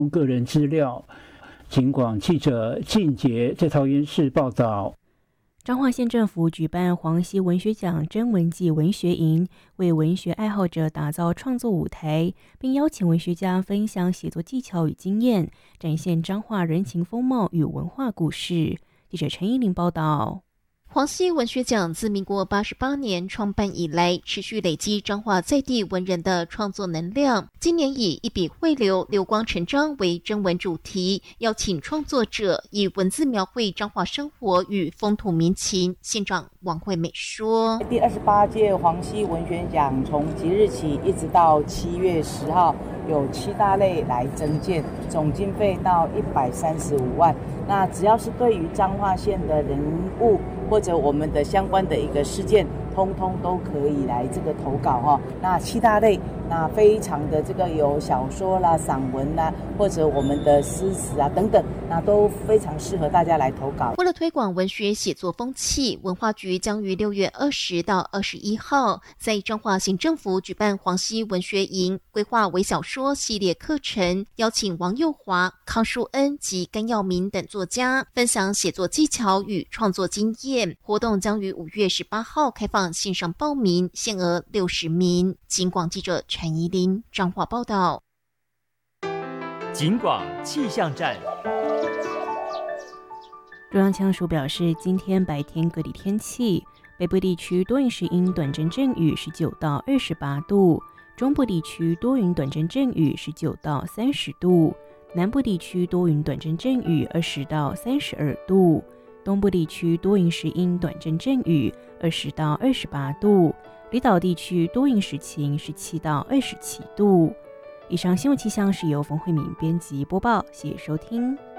个人资料。警广记者靳杰在桃园市报道。 彰化县政府举办黄溪文学奖征文季文学营，为文学爱好者打造创作舞台，并邀请文学家分享写作技巧与经验，展现彰化人情风貌与文化故事。记者陈依玲报道。 黄溪文学奖自民国88年创办以来，持续累积彰化在地文人的创作能量。今年以一笔汇流，流光成章为征文主题，邀请创作者以文字描绘彰化生活与风土民情。县长王惠美说： 第28届黄溪文学奖从即日起一直到7月10号，有7大类来征件，总经费到135万。那只要是对于彰化县的人物或者我们的相关的一个事件，通通都可以来这个投稿哈。那7大类，那非常的这个有小说啦、散文啦，或者我们的诗词啊等等，那都非常适合大家来投稿。 为了推广文学写作风气，文化局将于6月20到21号在彰化县政府举办黄溪文学营，规划微小说系列课程，邀请王佑华、康淑恩及甘耀明等作家分享写作技巧与创作经验。活动将于5月18号开放线上报名，限额60名。警广记者陈怡琳彰化报道。 警广气象站。 中央气象署表示，今天白天各地天气：北部地区多云时阴短阵阵雨，19到28度；中部地区多云短阵阵雨，19到30度；南部地区多云短阵阵雨，20到32度；东部地区多云时阴短阵阵雨，20到28度；离岛地区多云时晴，17到27度。以上新闻气象是由冯慧敏编辑播报，谢谢收听。